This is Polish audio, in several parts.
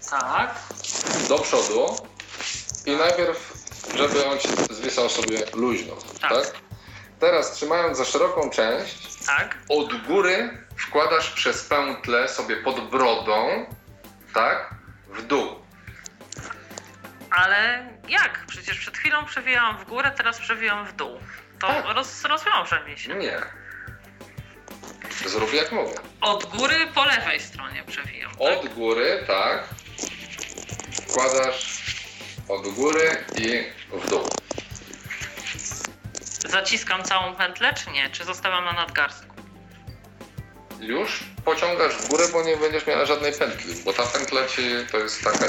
Tak. do przodu i najpierw, żeby on ci zwisał sobie luźno, tak? Teraz trzymając za szeroką część, Tak. od góry wkładasz przez pętlę sobie pod brodą, tak? W dół. Ale jak? Przecież przed chwilą przewijałam w górę, teraz przewijam w dół. To Tak. rozwiąże mi się. Nie. Zrób jak mówię. Od góry po lewej stronie przewijam. Tak? Od góry, tak. Wkładasz od góry i w dół. Zaciskam całą pętlę, czy nie? Czy zostawiam na nadgarstku? Już pociągasz w górę, bo nie będziesz miała żadnej pętli, bo ta pętla ci to jest taka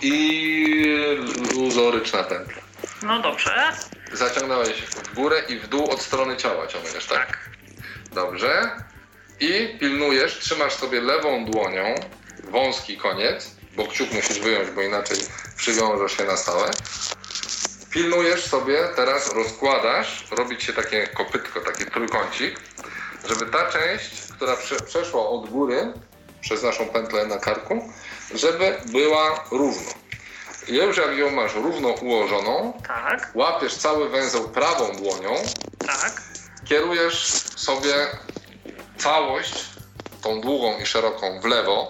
iluzoryczna pętla. No dobrze. Zaciągnąłeś w górę i w dół od strony ciała ciągniesz, tak? Tak. Dobrze. I pilnujesz, trzymasz sobie lewą dłonią wąski koniec, bo kciuk musisz wyjąć, bo inaczej przywiążesz się na stałe. Pilnujesz sobie, teraz rozkładasz, robić się takie kopytko, taki trójkącik, żeby ta część, która przeszła od góry przez naszą pętlę na karku, żeby była równo. I już jak ją masz równo ułożoną, Tak. łapiesz cały węzeł prawą dłonią, Tak. kierujesz sobie całość, tą długą i szeroką, w lewo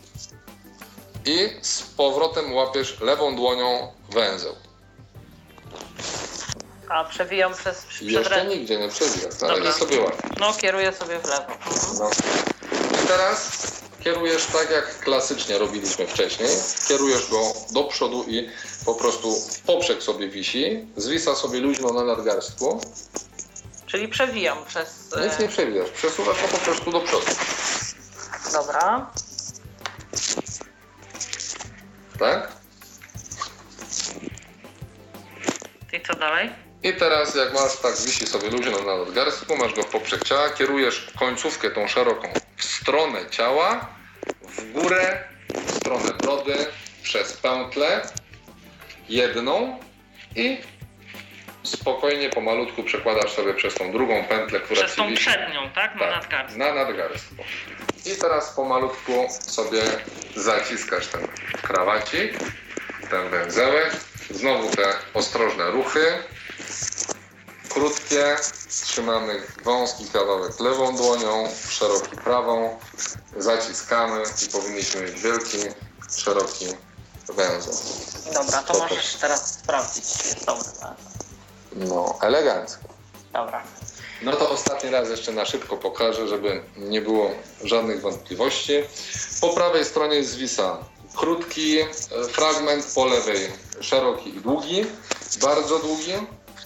i z powrotem łapiesz lewą dłonią węzeł. A przewijam przez Jeszcze nigdzie nie przewijasz, na razie Dobra. sobie łapiesz. No, kieruję sobie w lewo. No. I teraz kierujesz tak jak klasycznie robiliśmy wcześniej. Kierujesz go do przodu i po prostu w poprzek sobie wisi. Zwisa sobie luźno na nadgarstku. Czyli przewijam przez... Nic nie przewijasz. Przesuwasz go po prostu do przodu. Dobra. Tak? I co dalej? I teraz jak masz tak wisi sobie luźno na nadgarstku, masz go w poprzek ciała, kierujesz końcówkę tą szeroką w stronę ciała, w górę, w stronę brody, przez pętlę jedną i spokojnie, pomalutku przekładasz sobie przez tą drugą pętlę, która Przez ci tą wisi. przednią, tak? Na Tak, nadgarstku. na nadgarstku. I teraz pomalutku sobie zaciskasz ten krawacik, ten węzełek. Znowu te ostrożne ruchy. Krótkie. Trzymamy wąski kawałek lewą dłonią, szeroki prawą. Zaciskamy i powinniśmy mieć wielki, szeroki węzeł. Dobra, to To możesz teraz sprawdzić, czy jest dobry. Tak? No, elegancko. Dobra. No to ostatni raz jeszcze na szybko pokażę, żeby nie było żadnych wątpliwości. Po prawej stronie zwisa krótki fragment, po lewej szeroki i długi, bardzo długi.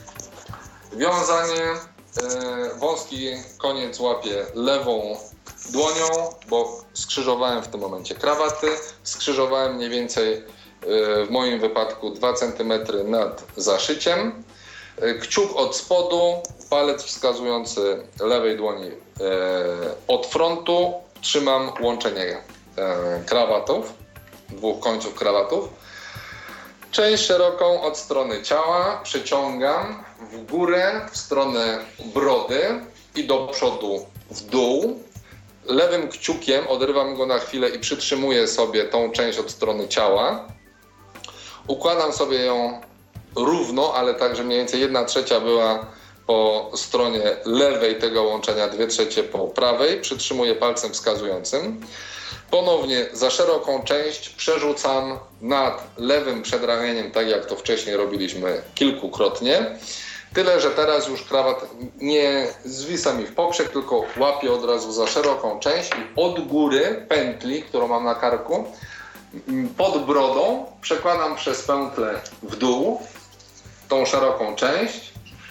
Wiązanie, wąski koniec łapie lewą dłonią, bo skrzyżowałem w tym momencie krawaty. Skrzyżowałem mniej więcej w moim wypadku 2 cm nad zaszyciem. Kciuk od spodu, palec wskazujący lewej dłoni od frontu. Trzymam łączenie krawatów, dwóch końców krawatów. Część szeroką od strony ciała przeciągam w górę, w stronę brody i do przodu w dół. Lewym kciukiem odrywam go na chwilę i przytrzymuję sobie tą część od strony ciała. Układam sobie ją równo, ale tak, że mniej więcej 1/3 była po stronie lewej tego łączenia, 2/3 po prawej. Przytrzymuję palcem wskazującym. Ponownie za szeroką część przerzucam nad lewym przedramieniem, tak jak to wcześniej robiliśmy kilkukrotnie. Tyle, że teraz już krawat nie zwisa mi w poprzek, tylko łapię od razu za szeroką część i od góry pętli, którą mam na karku, pod brodą przekładam przez pętlę w dół tą szeroką część.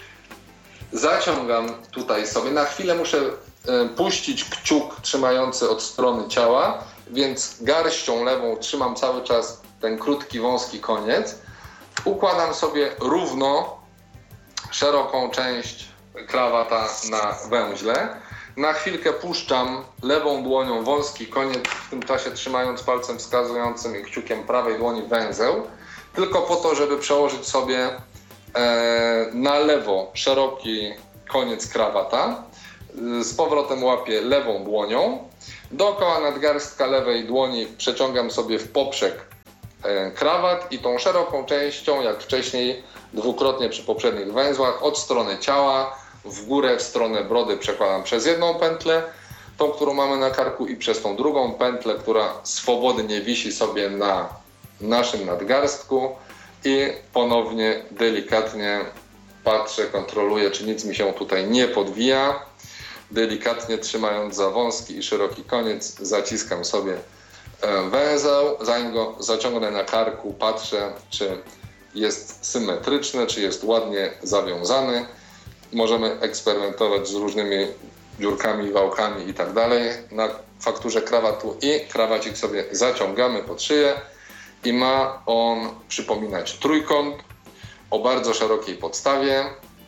Zaciągam tutaj sobie. Na chwilę muszę puścić kciuk trzymający od strony ciała, więc garścią lewą trzymam cały czas ten krótki, wąski koniec. Układam sobie równo szeroką część krawata na węźle. Na chwilkę puszczam lewą dłonią wąski koniec, w tym czasie trzymając palcem wskazującym i kciukiem prawej dłoni węzeł, tylko po to, żeby przełożyć sobie na lewo szeroki koniec krawata. Z powrotem łapię lewą dłonią. Dookoła nadgarstka lewej dłoni przeciągam sobie w poprzek krawat i tą szeroką częścią, jak wcześniej, dwukrotnie przy poprzednich węzłach, od strony ciała w górę, w stronę brody przekładam przez jedną pętlę, tą, którą mamy na karku, i przez tą drugą pętlę, która swobodnie wisi sobie na naszym nadgarstku, i ponownie delikatnie patrzę, kontroluję, czy nic mi się tutaj nie podwija. Delikatnie trzymając za wąski i szeroki koniec, zaciskam sobie węzeł. Zanim go zaciągnę na karku, patrzę, czy jest symetryczny, czy jest ładnie zawiązany. Możemy eksperymentować z różnymi dziurkami, wałkami i tak dalej. Na fakturze krawatu i krawacik sobie zaciągamy pod szyję i ma on przypominać trójkąt o bardzo szerokiej podstawie,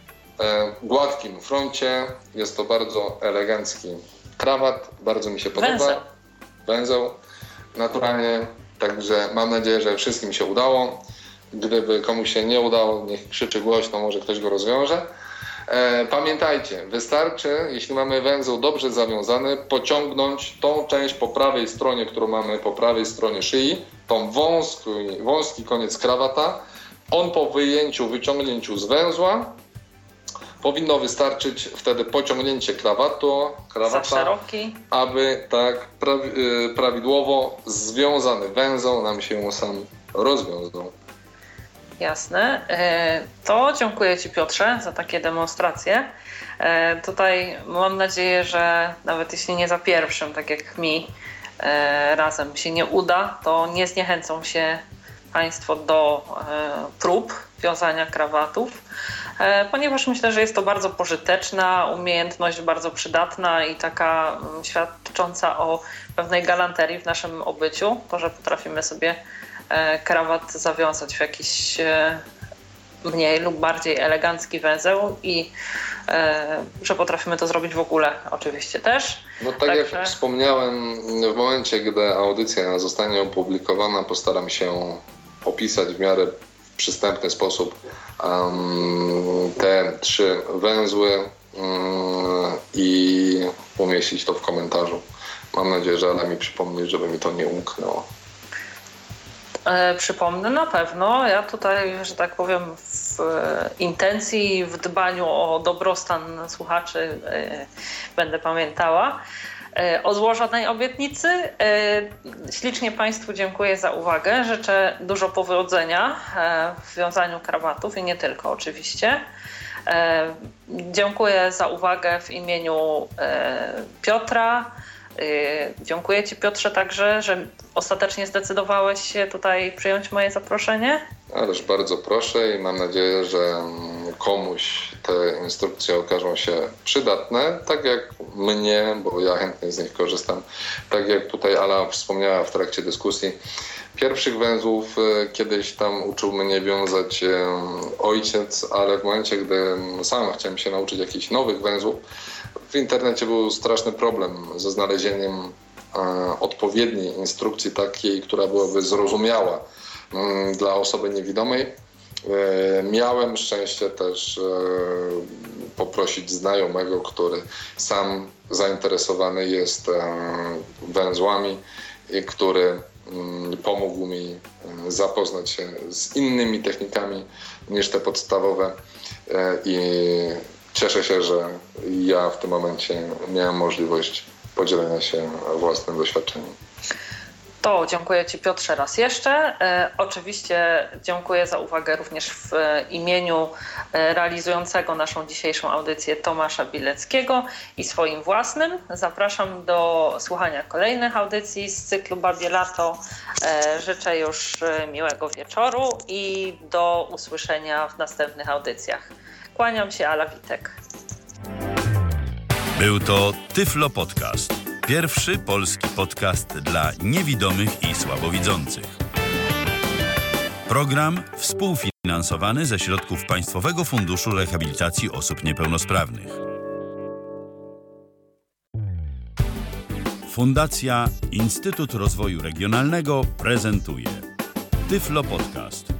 gładkim froncie. Jest to bardzo elegancki krawat, bardzo mi się podoba. Węzeł naturalnie, także mam nadzieję, że wszystkim się udało. Gdyby komuś się nie udało, niech krzyczy głośno, może ktoś go rozwiąże. Pamiętajcie, wystarczy, jeśli mamy węzeł dobrze zawiązany, pociągnąć tą część po prawej stronie, którą mamy po prawej stronie szyi, tą wąski koniec krawata. On po wyciągnięciu z węzła powinno wystarczyć wtedy pociągnięcie krawata, szeroki, aby tak prawidłowo związany węzeł nam się sam rozwiązał. Jasne. To dziękuję Ci, Piotrze, za takie demonstracje. Tutaj mam nadzieję, że nawet jeśli nie za pierwszym, tak jak mi razem się nie uda, to nie zniechęcą się Państwo do prób wiązania krawatów, ponieważ myślę, że jest to bardzo pożyteczna umiejętność, bardzo przydatna i taka świadcząca o pewnej galanterii w naszym obyciu, to, że potrafimy sobie krawat zawiązać w jakiś mniej lub bardziej elegancki węzeł i że potrafimy to zrobić w ogóle oczywiście też. No tak jak wspomniałem, w momencie, gdy audycja zostanie opublikowana, postaram się opisać w miarę przystępny sposób te 3 węzły i umieścić to w komentarzu. Mam nadzieję, że Ala mi przypomni, żeby mi to nie umknęło. Przypomnę na pewno. Ja tutaj, że tak powiem, w intencji, w dbaniu o dobrostan słuchaczy będę pamiętała o złożonej obietnicy. Ślicznie Państwu dziękuję za uwagę. Życzę dużo powodzenia w wiązaniu krawatów i nie tylko oczywiście. Dziękuję za uwagę w imieniu Piotra. Dziękuję Ci, Piotrze, także, że ostatecznie zdecydowałeś się tutaj przyjąć moje zaproszenie. Ależ bardzo proszę i mam nadzieję, że komuś te instrukcje okażą się przydatne, tak jak mnie, bo ja chętnie z nich korzystam. Tak jak tutaj Ala wspomniała w trakcie dyskusji, pierwszych węzłów kiedyś tam uczył mnie wiązać ojciec, ale w momencie, gdy sam chciałem się nauczyć jakichś nowych węzłów, w internecie był straszny problem ze znalezieniem odpowiedniej instrukcji takiej, która byłaby zrozumiała dla osoby niewidomej. Miałem szczęście też poprosić znajomego, który sam zainteresowany jest węzłami i który pomógł mi zapoznać się z innymi technikami niż te podstawowe i cieszę się, że ja w tym momencie miałem możliwość podzielenia się własnym doświadczeniem. To dziękuję Ci, Piotrze, raz jeszcze. Oczywiście dziękuję za uwagę również w imieniu realizującego naszą dzisiejszą audycję Tomasza Bileckiego i swoim własnym. Zapraszam do słuchania kolejnych audycji z cyklu Babie Lato. Życzę już miłego wieczoru i do usłyszenia w następnych audycjach. Kłaniam się, Ala Witek. Był to Tyflo Podcast. Pierwszy polski podcast dla niewidomych i słabowidzących. Program współfinansowany ze środków Państwowego Funduszu Rehabilitacji Osób Niepełnosprawnych. Fundacja Instytut Rozwoju Regionalnego prezentuje Tyflo Podcast.